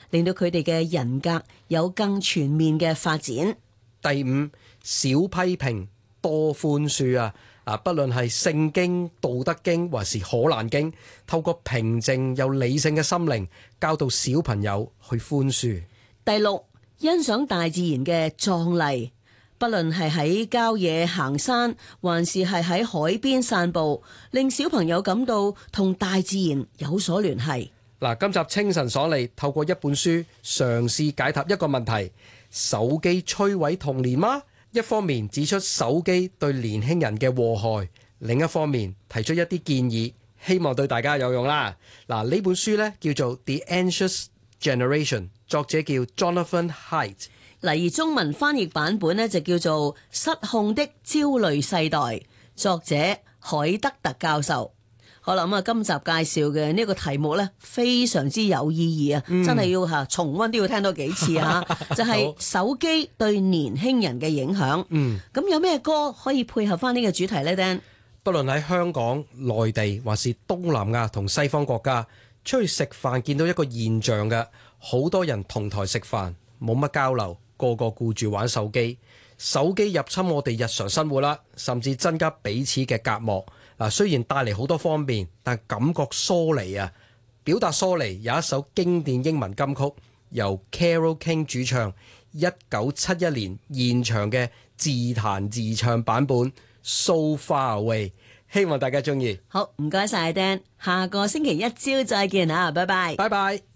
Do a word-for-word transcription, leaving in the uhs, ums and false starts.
令到佢哋嘅人格有更全面嘅發展。 第五，少批評，多寬恕啊！啊，不論係聖經、道德經還是可蘭經，透過平靜又理性嘅心靈，教導小朋友去寬恕。 第六，欣賞大自然嘅壯麗，不論係喺郊野行山，還是係喺海邊散步，令小朋友感到同大自然有所聯繫。 嗱，今集清晨爽利透過一本書嘗試解答一個問題：手機摧毀童年嗎？一方面指出手機對年輕人嘅禍害，另一方面提出一啲建議，希望對大家有用啦。嗱，呢本書呢叫做《The Anxious Generation》，作者叫 Jonathan Haidt。 嗱，而中文翻譯版本呢就叫做《失控的焦慮世代》，作者海德特教授。好啦，咁啊，今集介紹嘅呢個題目咧，非常之有意義啊！嗯、真係要吓重溫都要聽多幾次啊！就係手機對年輕人嘅影響。嗯，咁有咩歌可以配合翻呢個主題呢？ Dan？ 不論喺香港、內地還是東南亞同西方國家，出去食飯見到一個現象嘅，好多人同台食飯冇乜交流，個個顧住玩手機，手機入侵我哋日常生活啦，甚至增加彼此嘅隔膜。嗱，雖然帶嚟好多方便，但感覺疏離啊！表達疏離有一首經典英文金曲，由 Carole King 主唱，一九七一年現場嘅自彈自唱版本《So Far Away》，希望大家中意。 好，唔該晒 Dan，下個星期一朝再見啊！拜拜， 拜拜。